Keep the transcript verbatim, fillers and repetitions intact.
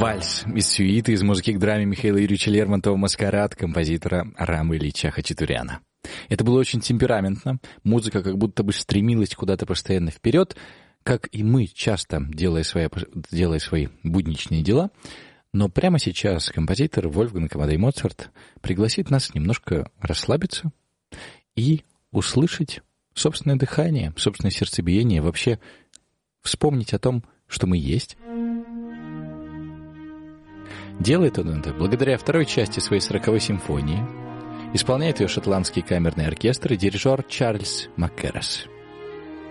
Вальс из сюиты из музыки к драме Михаила Юрьевича Лермонтова «Маскарад» композитора Рама Ильича Хачатуряна. Это было очень темпераментно. Музыка как будто бы стремилась куда-то постоянно вперед, как и мы, часто делая свои, делая свои будничные дела. Но прямо сейчас композитор Вольфганг Амадей Моцарт пригласит нас немножко расслабиться и услышать собственное дыхание, собственное сердцебиение, вообще вспомнить о том, что мы есть. Делает он это благодаря второй части своей сороковой симфонии. Исполняет ее шотландский камерный оркестр и дирижер Чарльз Маккерас.